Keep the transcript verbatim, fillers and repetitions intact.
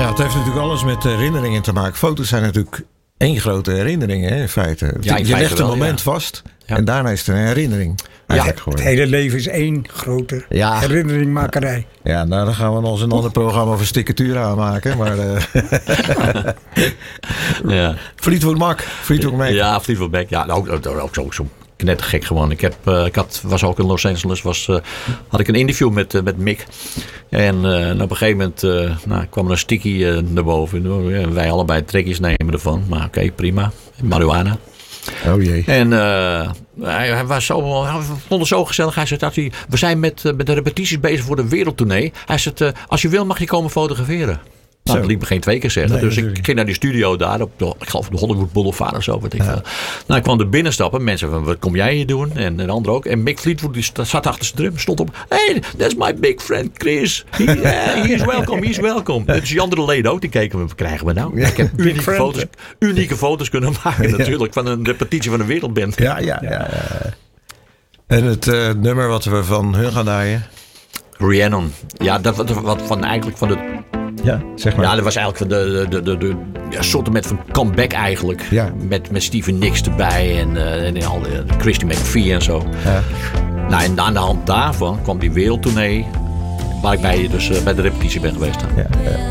Ja, het heeft natuurlijk alles met herinneringen te maken. Foto's zijn natuurlijk één grote herinnering, hè, in feite. Ja, in je feite legt een wel, moment ja. vast Ja. en daarna is het een herinnering. Ja, Het hele leven is één grote Ja. herinneringmakerij. Ja, nou dan gaan we nog eens een ander programma over stickertuur aanmaken. Maar uh, Ja. Fleetwood Mac, Fleetwood Mac. Ja, Fleetwood Mac. Ja, ook, ook, ook zo, zo knettergek gewoon. Ik, heb, uh, ik had, was ook in Los Angeles. Was, uh, had ik een interview met, uh, met Mick. En, uh, en op een gegeven moment uh, nou, kwam er een sticky uh, naar boven. En wij allebei trekjes nemen ervan. Maar oké, okay, prima. Marihuana. Oh jee. En uh, hij, hij was zo, hij vond het zo gezellig. Hij zei dat hij, we zijn met, uh, met de repetities bezig voor de wereldtournee. Hij zei, uh, als je wil mag je komen fotograferen. Nou, dat liet me geen twee keer zeggen. Nee, dus natuurlijk. ik ging naar die studio daar. Op de, ik geloof op de Hollywood Boulevard of zo. Weet ik veel. Nou, ik kwam er binnenstappen. Mensen van, wat kom jij hier doen? En een ander ook. En Mick Fleetwood die zat achter zijn drum. Stond op. Hey, that's my big friend Chris. He, yeah, he is welcome, he is welcome. Dus die andere leden ook. Die keken, wat krijgen we nou? Ik heb unieke foto's, unieke foto's kunnen maken natuurlijk. Van een repetitie van een wereldband. Ja, ja, ja. ja. En het uh, nummer wat we van hun gaan draaien? Rhiannon. Ja, dat wat, wat van eigenlijk van de... Ja, zeg maar. Ja, dat was eigenlijk van de, de, de, de ja, soort met van comeback eigenlijk. Ja. Met, met Stevie Nicks erbij en, uh, en al de, de Christy McVie en zo. Ja. Nou, en aan de hand daarvan kwam die wereldtournee. Waar ik bij, dus, uh, bij de repetitie ben geweest. Ja, ja.